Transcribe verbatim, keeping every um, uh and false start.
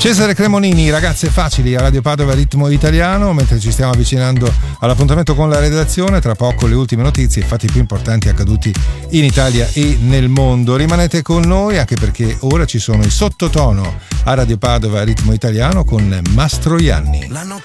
Cesare Cremonini, Ragazze facili a Radio Padova Ritmo Italiano, mentre ci stiamo avvicinando all'appuntamento con la redazione. Tra poco le ultime notizie, i fatti più importanti accaduti in Italia e nel mondo. Rimanete con noi, anche perché ora ci sono i Sottotono a Radio Padova Ritmo Italiano con Mastroianni. L'hanno